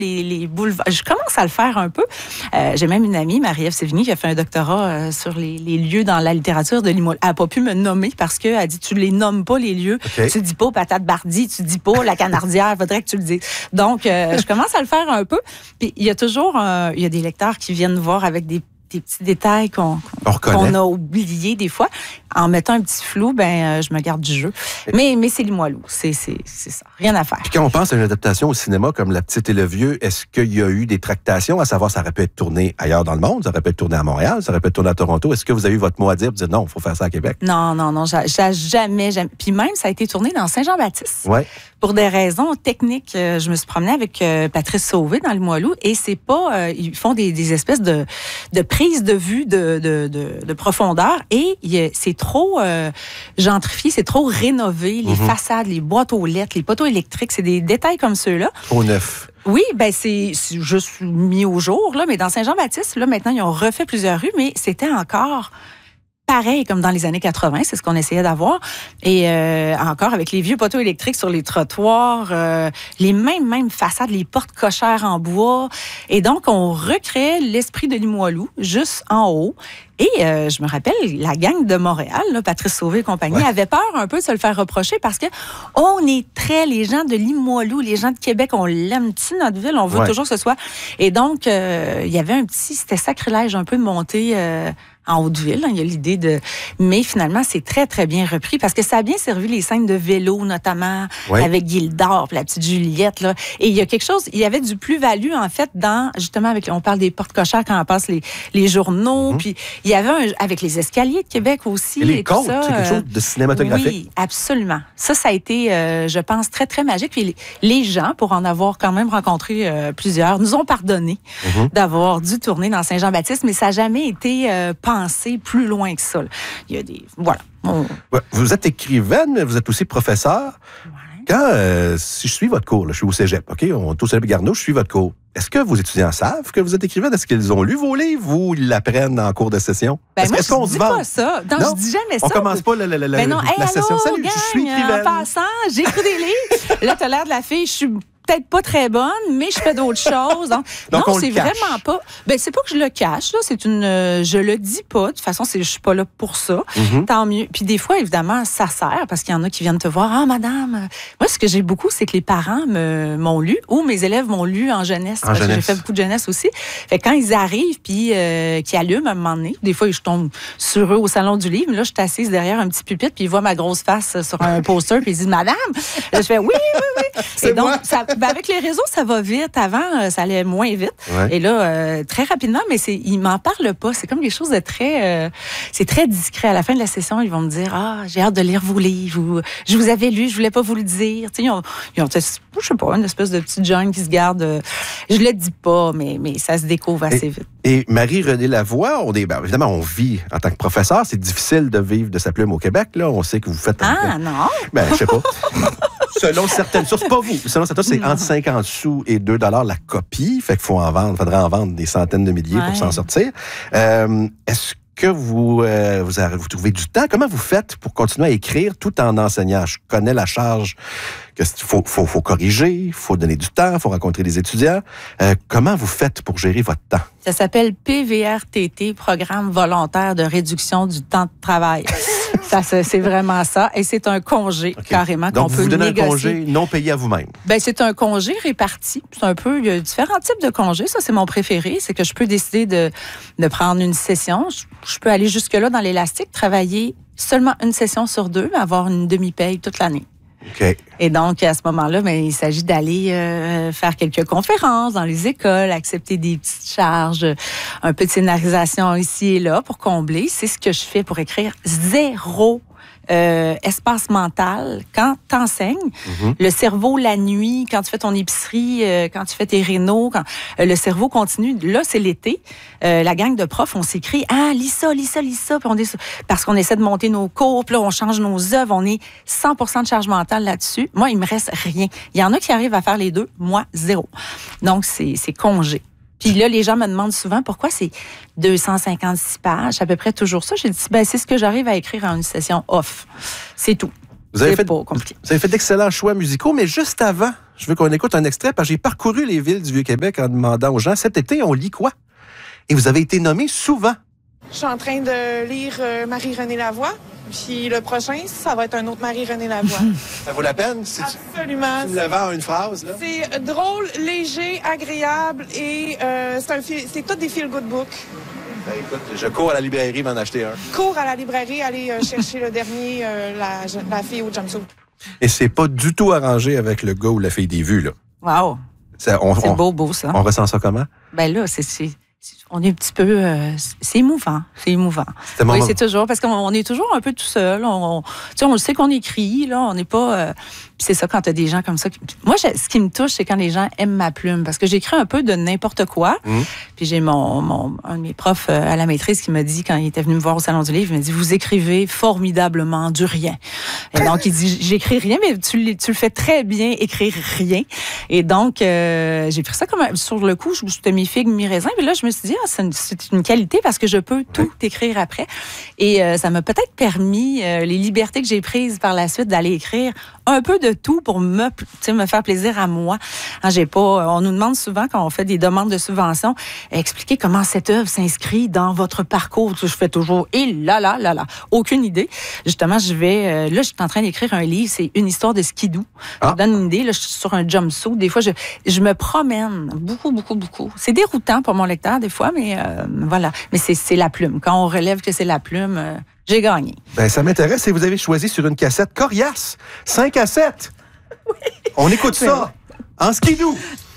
les boulevards. Je commence à le faire un peu. J'ai même une amie, Marie-Ève Sévigny, qui a fait un doctorat sur les lieux dans la littérature de Limoilou. Elle n'a pas pu me nommer parce qu'elle dit, tu les nommes pas, les lieux. Okay. Tu dis pas Patate Bardi, tu dis pas la Canardière, faudrait que tu le dises. Donc, je commence à le faire un peu. Puis, il y a toujours il y a des lecteurs qui viennent voir avec des petits détails qu'on a oubliés des fois. En mettant un petit flou, je me garde du jeu. Mais c'est Limoilou, c'est ça. Rien à faire. Puis quand on pense à une adaptation au cinéma comme La Petite et le Vieux, est-ce qu'il y a eu des tractations à savoir ça aurait pu être tourné ailleurs dans le monde, ça aurait pu être tourné à Montréal, ça aurait pu être tourné à Toronto? Est-ce que vous avez eu votre mot à dire pour dire non, il faut faire ça à Québec? Non, jamais. Puis même, ça a été tourné dans Saint-Jean-Baptiste. Ouais. Pour des raisons techniques, je me suis promenée avec Patrice Sauvé dans Limoilou et c'est pas... ils font des espèces de prises de vue de profondeur et c'est trop gentrifié, c'est trop rénové. Les façades, les boîtes aux lettres, les poteaux électriques, c'est des détails comme ceux-là. Au neuf. Oui, c'est juste mis au jour, là, mais dans Saint-Jean-Baptiste, là, maintenant, ils ont refait plusieurs rues, mais c'était encore... pareil comme dans les années 80, c'est ce qu'on essayait d'avoir. Et encore avec les vieux poteaux électriques sur les trottoirs, les mêmes façades, les portes cochères en bois. Et donc, on recréait l'esprit de Limoilou juste en haut. Et je me rappelle, la gang de Montréal, là, Patrice Sauvé et compagnie, avait peur un peu de se le faire reprocher parce que on est les gens de Limoilou, les gens de Québec, on l'aime-tu notre ville, on veut toujours que ce soit. Et donc, il y avait c'était sacrilège un peu de monter... en Haute-Ville, il y a l'idée de... Mais finalement, c'est très, très bien repris parce que ça a bien servi les scènes de vélo, notamment, avec Gildor, la petite Juliette, là. Et il y a quelque chose... Il y avait du plus-value, en fait, justement, on parle des portes cochères quand on passe les journaux, puis il y avait avec les escaliers de Québec aussi. Et les côtes, c'est quelque chose de cinématographique. Oui, absolument. Ça a été, je pense, très, très magique. Puis les gens, pour en avoir quand même rencontré plusieurs, nous ont pardonné d'avoir dû tourner dans Saint-Jean-Baptiste, mais ça n'a jamais été penser plus loin que ça. Il y a des... Voilà. Vous êtes écrivaine, mais vous êtes aussi professeur. Ouais. Quand, si je suis votre cours, là, je suis au cégep, OK? On est au cégep Garneau, je suis votre cours. Est-ce que vos étudiants savent que vous êtes écrivaine? Est-ce qu'ils ont lu vos livres ou ils l'apprennent en cours de session? Est-ce qu'on se vend? Pas ça. Non, je dis jamais ça. On commence pas la session. Salut, gang, je suis écrivaine. En passant, j'écis des livres. Là, t'as l'air de la fille, je suis peut-être pas très bonne, mais je fais d'autres choses. Donc non, c'est vraiment pas... c'est pas que je le cache, là. C'est je le dis pas. De toute façon, je suis pas là pour ça. Tant mieux. Puis des fois, évidemment, ça sert parce qu'il y en a qui viennent te voir. Ah, madame. Moi, ce que j'ai beaucoup, c'est que les parents m'ont lu ou mes élèves m'ont lu en jeunesse. Parce que j'ai fait beaucoup de jeunesse aussi. Fait que quand ils arrivent puis qu'ils allument à un moment donné, des fois, je tombe sur eux au salon du livre. Là, je suis assise derrière un petit pupitre puis ils voient ma grosse face sur un poster puis ils disent, madame. Là, je fais oui. Et donc, avec les réseaux, ça va vite. Avant, ça allait moins vite. Ouais. Et là, très rapidement, mais ils m'en parlent pas. C'est comme quelque chose de très... c'est très discret. À la fin de la session, ils vont me dire, j'ai hâte de lire vos livres. Je vous avais lu, je voulais pas vous le dire. Tu sais, ils ont je sais pas, une espèce de petite jungle qui se garde. Je le dis pas, mais ça se découvre assez vite. Et Marie-Renée Lavoie, évidemment, on vit en tant que professeur. C'est difficile de vivre de sa plume au Québec. Là, on sait que vous faites... non? Je sais pas. Selon certaines sources, pas vous. Selon certaines sources, c'est entre 50 sous et 2 $ la copie. Fait qu'il faudrait en vendre des centaines de milliers pour s'en sortir. Est-ce que vous trouvez du temps? Comment vous faites pour continuer à écrire tout en enseignant? Je connais la charge qu'il faut corriger, il faut donner du temps, il faut rencontrer des étudiants. Comment vous faites pour gérer votre temps? Ça s'appelle PVRTT, Programme volontaire de réduction du temps de travail. C'est vraiment ça. Et c'est un congé, carrément, qu'on peut négocier. Donc, vous donnez un congé non payé à vous-même? C'est un congé réparti. C'est un peu... Il y a différents types de congés. Ça, c'est mon préféré. C'est que je peux décider de prendre une session. Je peux aller jusque-là dans l'élastique, travailler seulement une session sur 2, mais avoir une demi-paye toute l'année. Okay. Et donc, à ce moment-là, il s'agit d'aller faire quelques conférences dans les écoles, accepter des petites charges, un peu de scénarisation ici et là pour combler. C'est ce que je fais pour écrire. Zéro espace mental. Quand tu enseignes, le cerveau, la nuit, quand tu fais ton épicerie, quand tu fais tes rénaux, le cerveau continue. Là, c'est l'été. La gang de profs, on s'écrit « Ah, lis ça. » Puis parce qu'on essaie de monter nos cours, puis là, on change nos œuvres. On est 100% de charge mentale là-dessus. Moi, il me reste rien. Il y en a qui arrivent à faire les deux. Moi, zéro. Donc, c'est congé. Puis là, les gens me demandent souvent pourquoi c'est 256 pages, à peu près toujours ça. J'ai dit, c'est ce que j'arrive à écrire en une session off. C'est tout. Vous avez C'est pas compliqué. Vous avez fait d'excellents choix musicaux, mais juste avant, je veux qu'on écoute un extrait, parce que j'ai parcouru les villes du Vieux-Québec en demandant aux gens, cet été, on lit quoi? Et vous avez été nommé souvent. Je suis en train de lire Marie-Renée Lavoie. Puis le prochain, ça va être un autre Marie-Renée Lavoie. Ça vaut la peine? Absolument. Tu me le vends en une phrase, là? C'est drôle, léger, agréable et c'est tout des feel-good books. Ben, écoute, je cours à la librairie m'en acheter un. Cours à la librairie, aller chercher le dernier, la fille au jumpsuit. Et c'est pas du tout arrangé avec le gars ou la fille des vues, là. Wow. C'est beau, ça. On ressent ça comment? Ben là, on est un petit peu... c'est émouvant. C'est émouvant. Oui, c'est toujours... Parce qu'on est toujours un peu tout seul. On le sait qu'on écrit, là. On n'est pas... c'est ça, quand tu as des gens comme ça. Moi, ce qui me touche, c'est quand les gens aiment ma plume. Parce que j'écris un peu de n'importe quoi. Puis j'ai un de mes profs à la maîtrise qui m'a dit, quand il était venu me voir au Salon du Livre, il m'a dit, vous écrivez formidablement du rien. Et donc, il dit, j'écris rien, mais tu le fais très bien, écrire rien. Et donc, j'ai pris ça comme... Sur le coup, c'était mi-figue, mi-raisin. Puis là, je me suis dit, c'est une qualité parce que je peux tout écrire après. Et ça m'a peut-être permis, les libertés que j'ai prises par la suite, d'aller écrire un peu de tout pour me faire plaisir à moi. On nous demande souvent, quand on fait des demandes de subvention, expliquer comment cette œuvre s'inscrit dans votre parcours. Je fais toujours, aucune idée. Justement, là, je suis en train d'écrire un livre, c'est une histoire de skidoo. Je vous donne une idée, là, je suis sur un jumpsuit. Des fois, je me promène beaucoup. C'est déroutant pour mon lecteur, des fois, mais voilà. Mais c'est la plume. Quand on relève que c'est la plume, j'ai gagné. Ben, ça m'intéresse et vous avez choisi sur une cassette coriace. 5 cassettes. Oui. On écoute ça. En skidoo.